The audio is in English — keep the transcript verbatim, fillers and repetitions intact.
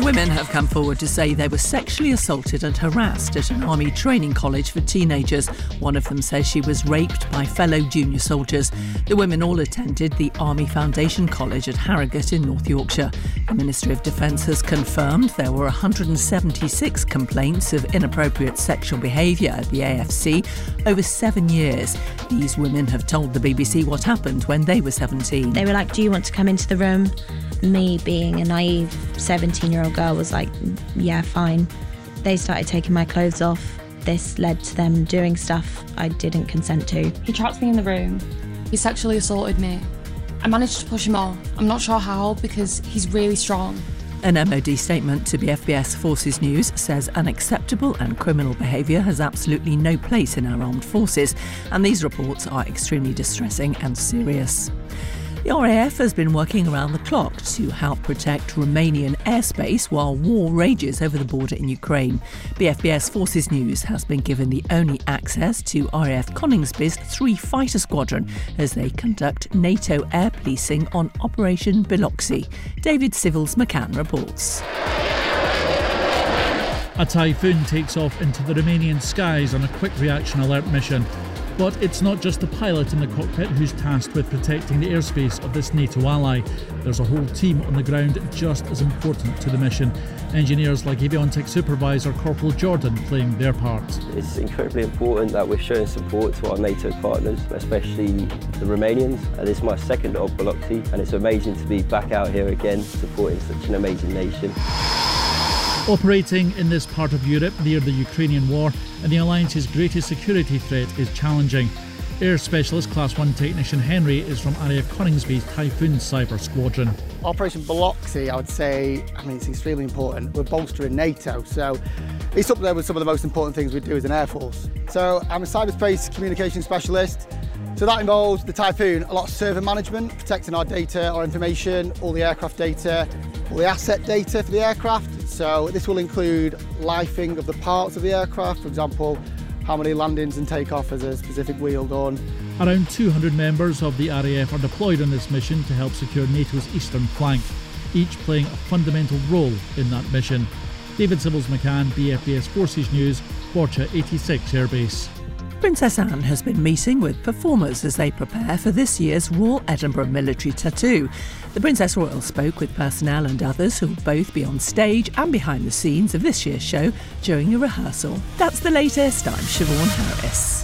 women have come forward to say they were sexually assaulted and harassed at an army training college for teenagers. One of them says she was raped by fellow junior soldiers. The women all attended the Army Foundation College at Harrogate in North Yorkshire. The Ministry of Defence has confirmed there were one hundred seventy-six complaints of inappropriate sexual behaviour at the A F C over seven years. These women have told the B B C what happened when they were seventeen. They were like, "Do you want to come into the room?" Me, being a naive seventeen-year-old girl, was like, yeah, fine. They started taking my clothes off. This led to them doing stuff I didn't consent to. He trapped me in the room. He sexually assaulted me. I managed to push him off. I'm not sure how, because he's really strong. An M O D statement to B F B S Forces News says unacceptable and criminal behaviour has absolutely no place in our armed forces, and these reports are extremely distressing and serious. The R A F has been working around the clock to help protect Romanian airspace while war rages over the border in Ukraine. B F B S Forces News has been given the only access to R A F Coningsby's three fighter squadron as they conduct NATO air policing on Operation Biloxi. David Civils McCann reports. A Typhoon takes off into the Romanian skies on a quick reaction alert mission. But it's not just the pilot in the cockpit who's tasked with protecting the airspace of this NATO ally. There's a whole team on the ground just as important to the mission. Engineers like Aviontech Supervisor Corporal Jordan playing their part. It's incredibly important that we're showing support to our NATO partners, especially the Romanians. And this is my second op Biloxi, and it's amazing to be back out here again supporting such an amazing nation. Operating in this part of Europe near the Ukrainian war and the Alliance's greatest security threat is challenging. Air Specialist Class one Technician Henry is from R A F Coningsby's Typhoon Cyber Squadron. Operation Biloxi, I would say, I mean, it's extremely important. We're bolstering NATO, so it's up there with some of the most important things we do as an Air Force. So I'm a cyberspace communication specialist. So that involves the Typhoon, a lot of server management, protecting our data, our information, all the aircraft data, all the asset data for the aircraft. So this will include lifing of the parts of the aircraft, for example, how many landings and takeoff has a specific wheel done. Around two hundred members of the R A F are deployed on this mission to help secure NATO's eastern flank, each playing a fundamental role in that mission. David Civils McCann, B F B S Forces News, Borcha eighty-six Airbase. Princess Anne has been meeting with performers as they prepare for this year's Royal Edinburgh Military Tattoo. The Princess Royal spoke with personnel and others who will both be on stage and behind the scenes of this year's show during a rehearsal. That's the latest. I'm Siobhan Harris.